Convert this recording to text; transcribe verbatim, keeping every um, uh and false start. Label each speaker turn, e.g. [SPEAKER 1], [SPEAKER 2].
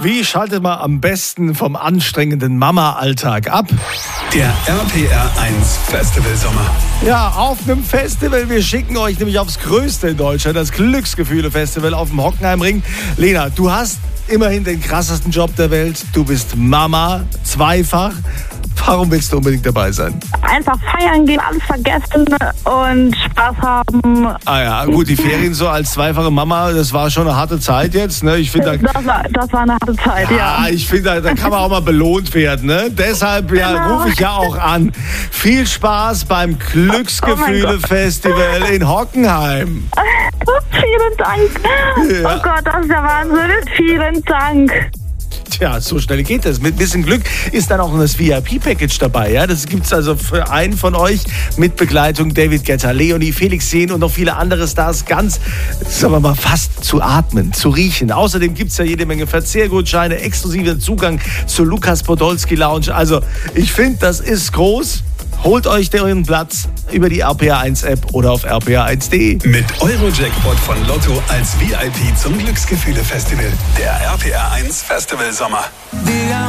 [SPEAKER 1] Wie schaltet man am besten vom anstrengenden Mama-Alltag ab?
[SPEAKER 2] Der R P R eins Festival Sommer.
[SPEAKER 1] Ja, auf einem Festival. Wir schicken euch nämlich aufs größte in Deutschland, das Glücksgefühle-Festival auf dem Hockenheimring. Lena, du hast immerhin den krassesten Job der Welt. Du bist Mama, zweifach. Warum willst du unbedingt dabei sein?
[SPEAKER 3] Einfach feiern gehen, alles vergessen und Spaß haben.
[SPEAKER 1] Ah ja, gut, die Ferien so als zweifache Mama, das war schon eine harte Zeit jetzt. Ne? Ich find, da,
[SPEAKER 3] das, war, das war eine harte Zeit, ja.
[SPEAKER 1] Ja, ich finde, da, da kann man auch mal belohnt werden. Ne? Deshalb ja,
[SPEAKER 3] Genau.
[SPEAKER 1] rufe ich ja auch an. Viel Spaß beim Glücksgefühle-Festival in Hockenheim.
[SPEAKER 3] Vielen Dank.
[SPEAKER 1] Ja.
[SPEAKER 3] Oh Gott, das ist der Wahnsinn. Vielen Dank.
[SPEAKER 1] Tja, so schnell geht das. Mit ein bisschen Glück ist dann auch das V I P-Package dabei. Ja? Das gibt es also für einen von euch mit Begleitung David Guetta, Leonie, Felix Jähn und noch viele andere Stars. Ganz, sagen wir mal, fast zu atmen, zu riechen. Außerdem gibt es ja jede Menge Verzehrgutscheine, exklusiven Zugang zur Lukas Podolski Lounge. Also ich finde, das ist groß. Holt euch euren Platz über die R P R eins App oder auf r p r eins punkt d e.
[SPEAKER 2] Mit Euro-Jackpot von Lotto als V I P zum Glücksgefühle-Festival. Der R P R eins Festival Sommer.